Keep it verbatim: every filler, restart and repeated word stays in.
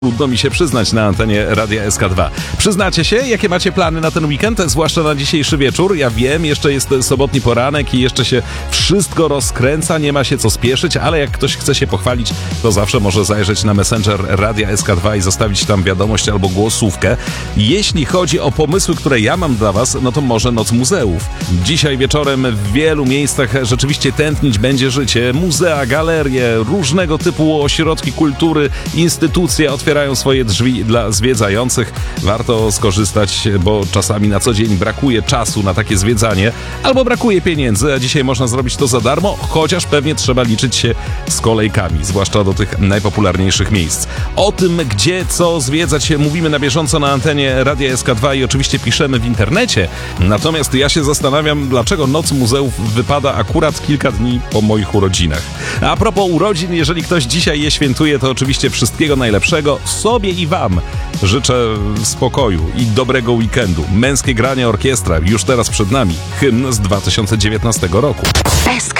Trudno mi się przyznać na antenie Radia S K dwa. Przyznacie się, jakie macie plany na ten weekend, zwłaszcza na dzisiejszy wieczór? Ja wiem, jeszcze jest sobotni poranek i jeszcze się wszystko rozkręca, nie ma się co spieszyć, ale jak ktoś chce się pochwalić, to zawsze może zajrzeć na Messenger Radia S K dwa i zostawić tam wiadomość albo głosówkę. Jeśli chodzi o pomysły, które ja mam dla was, no to może Noc Muzeów. Dzisiaj wieczorem w wielu miejscach rzeczywiście tętnić będzie życie. Muzea, galerie, różnego typu ośrodki kultury, instytucje otwierają otwierają swoje drzwi dla zwiedzających. Warto skorzystać, bo czasami na co dzień brakuje czasu na takie zwiedzanie, albo brakuje pieniędzy, a dzisiaj można zrobić to za darmo, chociaż pewnie trzeba liczyć się z kolejkami, zwłaszcza do tych najpopularniejszych miejsc. O tym, gdzie, co zwiedzać, mówimy na bieżąco na antenie Radia S K dwa i oczywiście piszemy w internecie. Natomiast ja się zastanawiam, dlaczego Noc Muzeów wypada akurat kilka dni po moich urodzinach. A propos urodzin, jeżeli ktoś dzisiaj je świętuje, to oczywiście wszystkiego najlepszego sobie i wam. Życzę spokoju i dobrego weekendu. Męskie granie orkiestra już teraz przed nami. Hymn z dwa tysiące dziewiętnastego roku. S K